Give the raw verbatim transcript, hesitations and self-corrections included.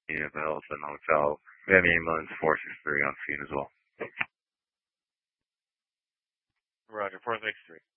Yeah, but also in the hotel. We have ambulance four six three on scene as well. Roger, four six three.